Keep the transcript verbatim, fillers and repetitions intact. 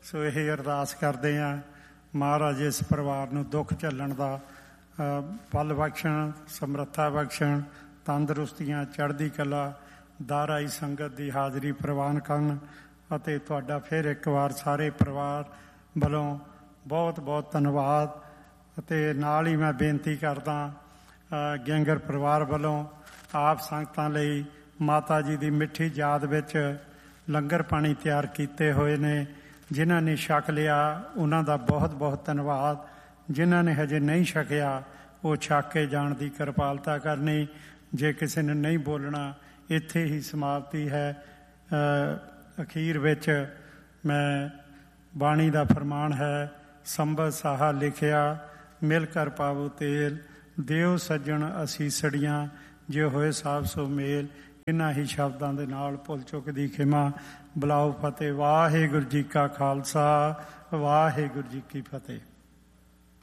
ਸੋ ਇਹ ਅਰਦਾਸ ਕਰਦੇ ਹਾਂ, ਮਹਾਰਾਜ ਇਸ ਪਰਿਵਾਰ ਨੂੰ ਦੁੱਖ ਝੱਲਣ ਦਾ ਬਲ ਬਖਸ਼ਣ, ਸਮਰੱਥਾ ਬਖਸ਼ਣ, ਤੰਦਰੁਸਤੀਆਂ, ਚੜ੍ਹਦੀ ਕਲਾ, ਦਾਰਾਈ ਸੰਗਤ ਦੀ ਹਾਜ਼ਰੀ ਪ੍ਰਵਾਨ ਕਰਨ। ਅਤੇ ਤੁਹਾਡਾ ਫਿਰ ਇੱਕ ਵਾਰ ਸਾਰੇ ਪਰਿਵਾਰ ਵੱਲੋਂ ਬਹੁਤ ਬਹੁਤ ਧੰਨਵਾਦ। ਅਤੇ ਨਾਲ ਹੀ ਮੈਂ ਬੇਨਤੀ ਕਰਦਾ, ਗੈਂਗਰ ਪਰਿਵਾਰ ਵੱਲੋਂ ਆਪ ਸੰਗਤਾਂ ਲਈ ਮਾਤਾ ਜੀ ਦੀ ਮਿੱਠੀ ਯਾਦ ਵਿੱਚ ਲੰਗਰ ਪਾਣੀ ਤਿਆਰ ਕੀਤੇ ਹੋਏ ਨੇ। ਜਿਨ੍ਹਾਂ ਨੇ ਛਕ ਲਿਆ ਉਹਨਾਂ ਦਾ ਬਹੁਤ ਬਹੁਤ ਧੰਨਵਾਦ। ਜਿਨ੍ਹਾਂ ਨੇ ਹਜੇ ਨਹੀਂ ਛਕਿਆ ਉਹ ਛਕ ਕੇ ਜਾਣ ਦੀ ਕਿਰਪਾਲਤਾ ਕਰਨੀ। ਜੇ ਕਿਸੇ ਨੇ ਨਹੀਂ ਬੋਲਣਾ, ਇੱਥੇ ਹੀ ਸਮਾਪਤੀ ਹੈ। ਅਖੀਰ ਵਿੱਚ ਮੈਂ ਬਾਣੀ ਦਾ ਫਰਮਾਨ ਹੈ, ਸੰਬਤ ਸਾਹਾ ਲਿਖਿਆ ਮਿਲ ਕਰ ਪਾਵੋ ਤੇਲ, ਦਿਓ ਸੱਜਣ ਅਸੀਸੜੀਆਂ ਜੇ ਹੋਏ ਸਾਬ ਸੋ ਮੇਲ। ਇਹਨਾਂ ਹੀ ਸ਼ਬਦਾਂ ਦੇ ਨਾਲ ਭੁੱਲ ਚੁੱਕ ਦੀ ਖਿਮਾ। ਬੁਲਾਓ ਫਤਿਹ। ਵਾਹਿਗੁਰੂ ਜੀ ਕਾ ਖਾਲਸਾ, ਵਾਹਿਗੁਰੂ ਜੀ ਕੀ ਫਤਿਹ।